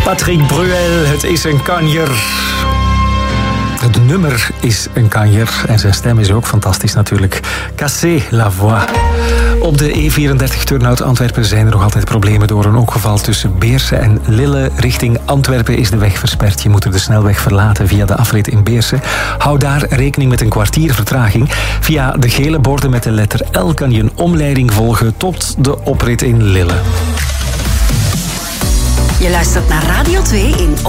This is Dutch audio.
Patrick Bruel, het is een kanjer. Het nummer is een kanjer en zijn stem is ook fantastisch natuurlijk. Cassez la voix. Op de E34 Turnhout Antwerpen zijn er nog altijd problemen door een ongeval tussen Beersen en Lille. Richting Antwerpen is de weg versperd. Je moet er de snelweg verlaten via de afrit in Beersen. Hou daar rekening met een kwartier vertraging. Via de gele borden met de letter L kan je een omleiding volgen tot de oprit in Lille. Je luistert naar Radio 2 in